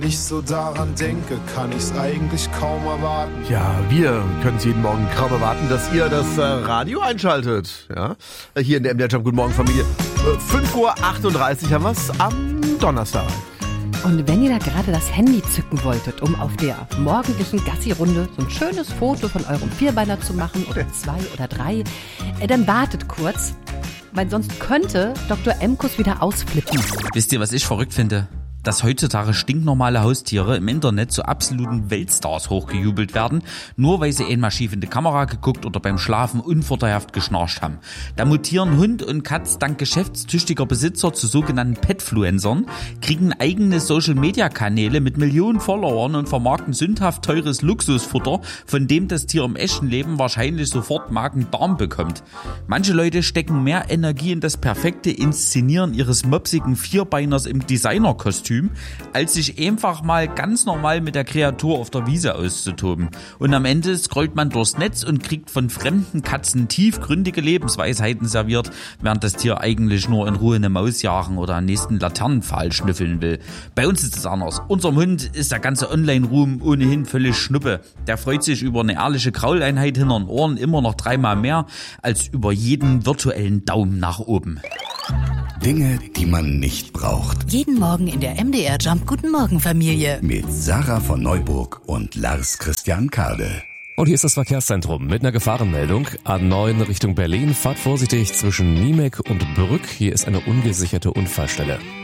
ich so daran denke, kann ich's eigentlich kaum erwarten. Ja, wir können es jeden Morgen kaum erwarten, dass ihr das Radio einschaltet. Ja? Hier in der MDR Jump. Guten Morgen, Familie. 5:38 Uhr haben wir es am Donnerstag. Und wenn ihr da gerade das Handy zücken wolltet, um auf der morgendlichen Gassi-Runde so ein schönes Foto von eurem Vierbeiner zu machen, oder 2 oder 3, dann wartet kurz, weil sonst könnte Dr. Emkus wieder ausflippen. Wisst ihr, was ich verrückt finde? Dass heutzutage stinknormale Haustiere im Internet zu absoluten Weltstars hochgejubelt werden, nur weil sie einmal schief in die Kamera geguckt oder beim Schlafen unvorteilhaft geschnarcht haben. Da mutieren Hund und Katz dank geschäftstüchtiger Besitzer zu sogenannten Petfluencern, kriegen eigene Social-Media-Kanäle mit Millionen Followern und vermarkten sündhaft teures Luxusfutter, von dem das Tier im echten Leben wahrscheinlich sofort Magen-Darm bekommt. Manche Leute stecken mehr Energie in das perfekte Inszenieren ihres mopsigen Vierbeiners im Designerkostüm, als sich einfach mal ganz normal mit der Kreatur auf der Wiese auszutoben. Und am Ende scrollt man durchs Netz und kriegt von fremden Katzen tiefgründige Lebensweisheiten serviert, während das Tier eigentlich nur in Ruhe eine Maus jagen oder am nächsten Laternenpfahl schnüffeln will. Bei uns ist es anders. Unserem Hund ist der ganze Online-Ruhm ohnehin völlig Schnuppe. Der freut sich über eine ehrliche Krauleinheit hinter den Ohren immer noch 3-mal mehr als über jeden virtuellen Daumen nach oben. Dinge, die man nicht braucht. Jeden Morgen in der MDR Jump. Guten Morgen, Familie. Mit Sarah von Neuburg und Lars Christian Kade. Und hier ist das Verkehrszentrum mit einer Gefahrenmeldung. A9 Richtung Berlin. Fahrt vorsichtig zwischen Niemek und Brück. Hier ist eine ungesicherte Unfallstelle.